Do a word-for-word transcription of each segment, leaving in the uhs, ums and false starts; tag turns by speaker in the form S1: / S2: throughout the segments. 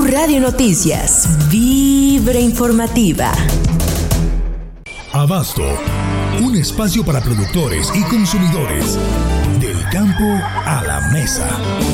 S1: Radio Noticias, Vibra Informativa.
S2: Abasto, un espacio para productores y consumidores. Del campo a la mesa.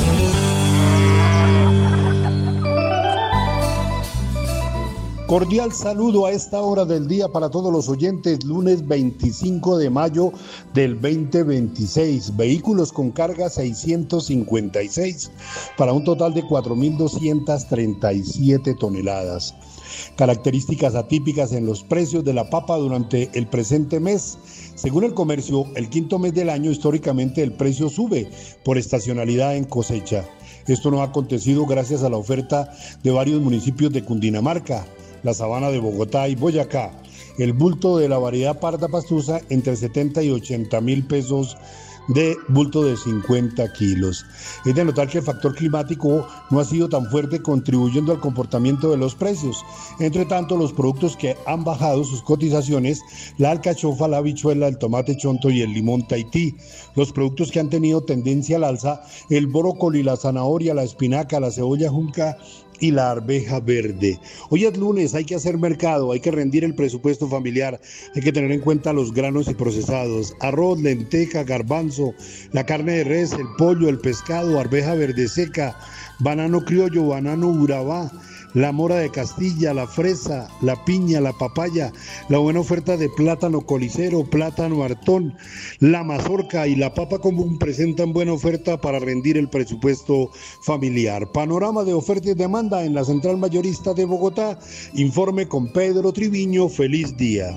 S3: Cordial saludo a esta hora del día para todos los oyentes, lunes veinticinco de mayo del veinte veintiséis. Vehículos con carga seiscientos cincuenta y seis para un total de cuatro mil doscientas treinta y siete toneladas. Características atípicas en los precios de la papa durante el presente mes. Según el comercio, el quinto mes del año históricamente el precio sube por estacionalidad en cosecha. Esto no ha acontecido gracias a la oferta de varios municipios de Cundinamarca, la Sabana de Bogotá y Boyacá. El bulto de la variedad parda pastusa entre setenta y ochenta mil pesos de bulto de cincuenta kilos. Es de notar que el factor climático no ha sido tan fuerte contribuyendo al comportamiento de los precios. Entre tanto, los productos que han bajado sus cotizaciones, la alcachofa, la habichuela, el tomate chonto y el limón Tahití. Los productos que han tenido tendencia al alza, el brócoli, la zanahoria, la espinaca, la cebolla junca y la arveja verde. Hoy es lunes, hay que hacer mercado, hay que rendir el presupuesto familiar, hay que tener en cuenta los granos y procesados, arroz, lenteja, garbanzo, la carne de res, el pollo, el pescado, arveja verde seca, banano criollo, banano urabá, la mora de Castilla, la fresa, la piña, la papaya, la buena oferta de plátano colicero, plátano hartón, la mazorca y la papa común presentan buena oferta para rendir el presupuesto familiar. Panorama de oferta y demanda en la Central Mayorista de Bogotá. Informe con Pedro Triviño. Feliz día.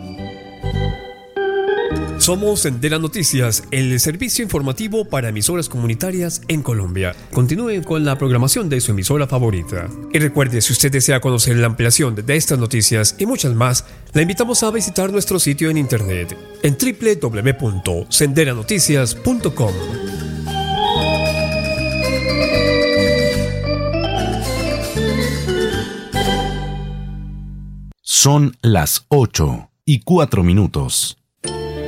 S4: Somos Sendera Noticias, el servicio informativo para emisoras comunitarias en Colombia. Continúen con la programación de su emisora favorita. Y recuerde, si usted desea conocer la ampliación de estas noticias y muchas más, la invitamos a visitar nuestro sitio en internet en doble u doble u doble u punto sendera noticias punto com.
S5: Son las ocho y cuatro minutos.